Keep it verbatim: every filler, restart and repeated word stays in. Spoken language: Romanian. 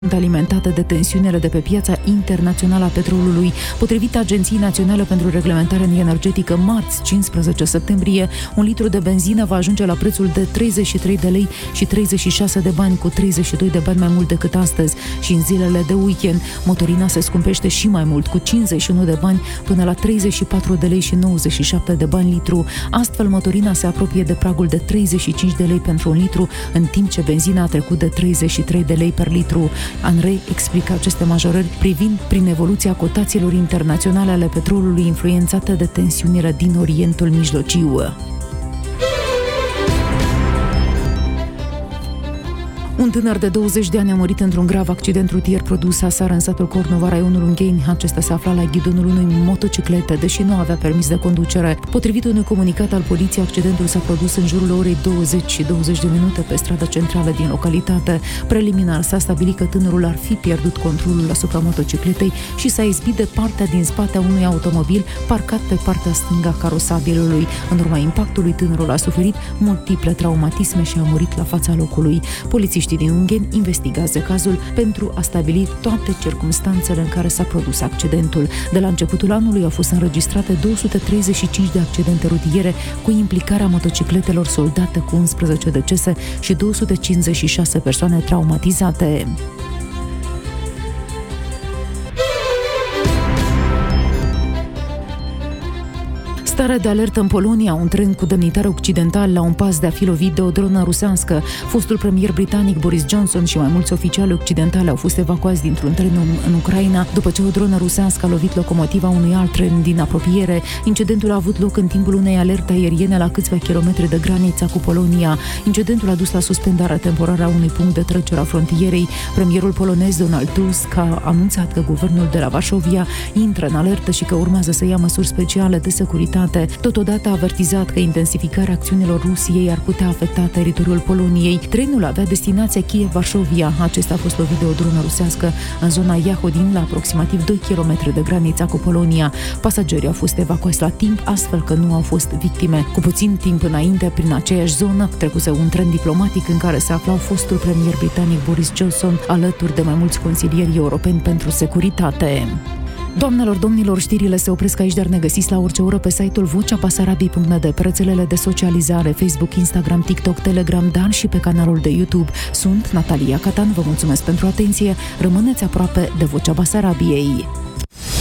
sunt alimentate de tensiunile de pe piața internațională a petrolului. Potrivit Agenției Naționale pentru Reglementare Energetică, marți, cincisprezece septembrie, un litru de benzină va ajunge la prețul de treizeci și trei de lei și treizeci și șase de bani, cu treizeci și doi de bani mai mult decât astăzi. Și în zilele de weekend, motorina se scumpește și mai mult, cu cincizeci și unu de bani până la treizeci și patru de lei și nouăzeci și șapte de bani litru. Astfel, motorina se apropie de pragul de treizeci și cinci de lei pentru un litru, în timp ce benzina a trecut de treizeci și trei de lei per litru. ANRE explică aceste majorări privind prin evoluția cotațiilor internaționale ale petrolului influențate de tensiunile din Orientul Mijlociu. Un tânăr de douăzeci de ani a murit într-un grav accident rutier produs aseară în satul Cornova, raionul Ungheni. Acesta se afla la ghidonul unei motociclete, deși nu avea permis de conducere. Potrivit unui comunicat al poliției, accidentul s-a produs în jurul orei douăzeci și douăzeci de minute pe strada centrală din localitate. Preliminar s-a stabilit că tânărul ar fi pierdut controlul asupra motocicletei și s-a izbit de partea din spate a unui automobil parcat pe partea stângă a carosabilului. În urma impactului, tânărul a suferit multiple traumatisme și a murit la fața locului. Polițiștii din Ungheni investigează cazul pentru a stabili toate circumstanțele în care s-a produs accidentul. De la începutul anului au fost înregistrate două sute treizeci și cinci de accidente rutiere cu implicarea motocicletelor soldate, cu unsprezece decese și două sute cincizeci și șase persoane traumatizate. Stare de alertă în Polonia, un tren cu demnitari occidentali la un pas de a fi lovit de o dronă rusească. Fostul premier britanic Boris Johnson și mai mulți oficiali occidentali au fost evacuați dintr-un tren în Ucraina după ce o dronă rusească a lovit locomotiva unui alt tren din apropiere. Incidentul a avut loc în timpul unei alerte aeriene la câțiva kilometri de granița cu Polonia. Incidentul a dus la suspendarea temporară a unui punct de trecere a frontierei. Premierul polonez Donald Tusk a anunțat că guvernul de la Varsovia intră în alertă și că urmează să ia măsuri speciale de securitate. Totodată a avertizat că intensificarea acțiunilor Rusiei ar putea afecta teritoriul Poloniei. Trenul avea destinația Kiev-Varsovia. Acesta a fost lovit de o dronă rusească în zona Jahodin, la aproximativ doi kilometri de granița cu Polonia. Pasagerii au fost evacuați la timp, astfel că nu au fost victime. Cu puțin timp înainte, prin aceeași zonă, trecuse un tren diplomatic în care se aflau fostul premier britanic Boris Johnson, alături de mai mulți consilieri europeni pentru securitate. Doamnelor, domnilor, știrile se opresc aici, dar ne găsiți la orice oră pe site-ul vocea basarabiei punct n d, pe rețelele de socializare, Facebook, Instagram, TikTok, Telegram, dar și pe canalul de YouTube. Sunt Natalia Catan, vă mulțumesc pentru atenție, rămâneți aproape de Vocea Basarabiei.